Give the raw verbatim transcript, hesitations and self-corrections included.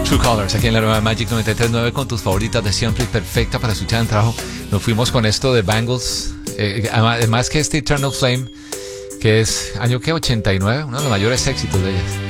True Colors, aquí en la nueva Magic noventa y tres punto nueve con tus favoritas de siempre y perfecta para escuchar en trabajo. Nos fuimos con esto de Bangles, eh, además que este Eternal Flame, que es año que ochenta y nueve, uno de los mayores éxitos de ellas.